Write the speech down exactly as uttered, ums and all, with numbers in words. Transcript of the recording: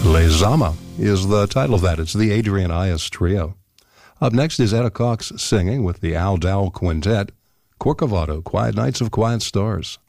Les Ama is the title of that. It's the Adrian Ayas Trio. Up next is Etta Cox singing with the Al Dow Quintet, Corcovado, Quiet Nights of Quiet Stars.